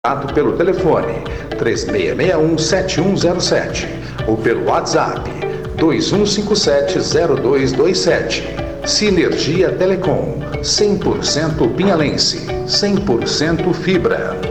Pelo telefone 3661-7107 ou pelo WhatsApp 2157-0227. Sinergia Telecom, 100% pinhalense, 100% fibra.